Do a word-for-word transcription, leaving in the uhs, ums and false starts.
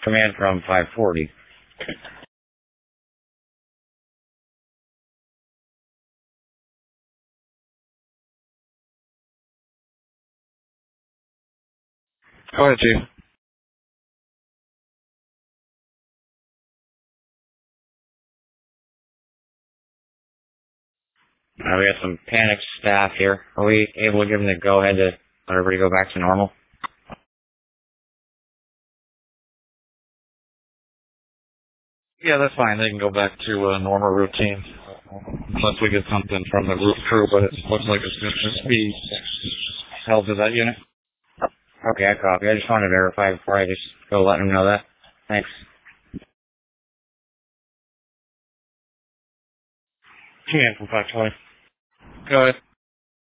command from five forty. Go ahead, Chief. Uh, we got some panicked staff here. Are we able to give them the go-ahead to let everybody go back to normal? Yeah, that's fine. They can go back to uh, normal routine unless we get something from the roof crew, but it looks like it's going to just be held to that unit. Okay, I copy. I just wanted to verify before I just go let them know that. Thanks. Command from five twenty. Go ahead.